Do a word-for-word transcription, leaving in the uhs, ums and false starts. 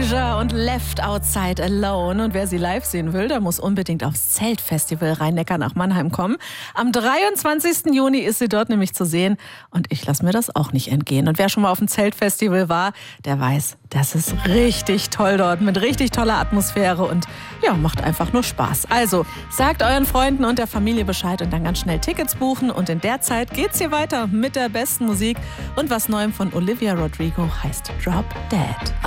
Erasure und Left Outside Alone. Und wer sie live sehen will, der muss unbedingt aufs Zeltfestival Rhein-Neckar nach Mannheim kommen. Am dreiundzwanzigsten Juni ist sie dort nämlich zu sehen. Und ich lasse mir das auch nicht entgehen. Und wer schon mal auf dem Zeltfestival war, der weiß, das ist richtig toll dort mit richtig toller Atmosphäre und ja, macht einfach nur Spaß. Also sagt euren Freunden und der Familie Bescheid und dann ganz schnell Tickets buchen. Und in der Zeit geht's hier weiter mit der besten Musik und was Neuem von Olivia Rodrigo heißt Drop Dead.